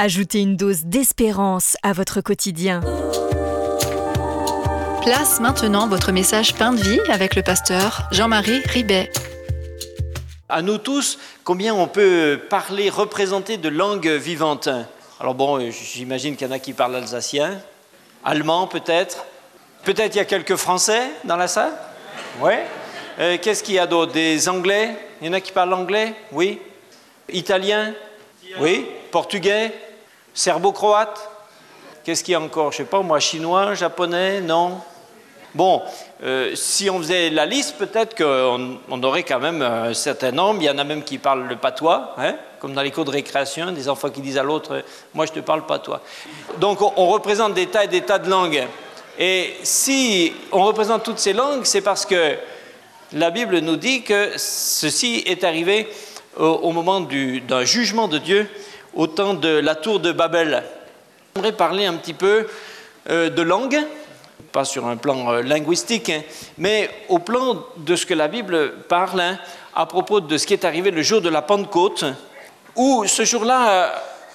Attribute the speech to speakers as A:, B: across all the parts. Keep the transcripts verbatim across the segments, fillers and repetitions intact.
A: Ajoutez une dose d'espérance à votre quotidien.
B: Place maintenant votre message Pain de vie avec le pasteur Jean-Marie Ribet.
C: À nous tous, combien on peut parler, représenter de langues vivantes? Alors bon, j'imagine qu'il y en a qui parlent alsacien, allemand peut-être. Peut-être il y a quelques Français dans la salle? Oui. Euh, qu'est-ce qu'il y a d'autre? Des Anglais? Il y en a qui parlent anglais? Oui. Italien? Oui. Portugais? Serbo-croate? Qu'est-ce qu'il y a encore? Je ne sais pas, moi, chinois, japonais? Non. Bon, euh, si on faisait la liste, peut-être qu'on on aurait quand même un certain nombre. Il y en a même qui parlent le patois, hein, comme dans les cours de récréation, des enfants qui disent à l'autre « moi je te parle patois ». Donc on, on représente des tas et des tas de langues. Et si on représente toutes ces langues, c'est parce que la Bible nous dit que ceci est arrivé au, au moment du, d'un jugement de Dieu, au temps de la tour de Babel. J'aimerais parler un petit peu euh, de langue, pas sur un plan euh, linguistique, hein, mais au plan de ce que la Bible parle hein, à propos de ce qui est arrivé le jour de la Pentecôte, où ce jour-là, euh,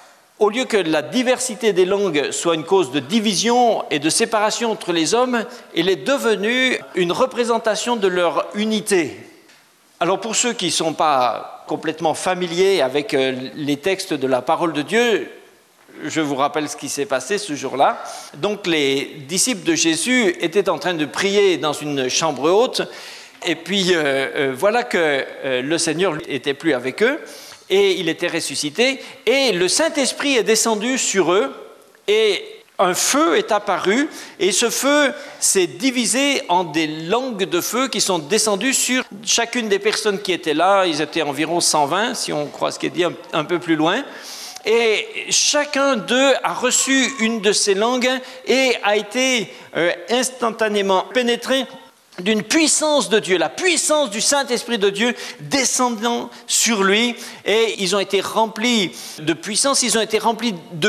C: au lieu que la diversité des langues soit une cause de division et de séparation entre les hommes, elle est devenue une représentation de leur unité. Alors pour ceux qui ne sont pas complètement familiers avec euh, les textes de la parole de Dieu, je vous rappelle ce qui s'est passé ce jour-là. Donc les disciples de Jésus étaient en train de prier dans une chambre haute, et puis euh, euh, voilà que euh, le Seigneur n'était plus avec eux, et il était ressuscité, et le Saint-Esprit est descendu sur eux, et un feu est apparu, et ce feu s'est divisé en des langues de feu qui sont descendues sur chacune des personnes qui étaient là. Ils étaient environ cent vingt, si on croit ce qui est dit un, un peu plus loin. Et chacun d'eux a reçu une de ces langues et a été euh, instantanément pénétré d'une puissance de Dieu, la puissance du Saint-Esprit de Dieu descendant sur lui. Et ils ont été remplis de puissance, ils ont été remplis de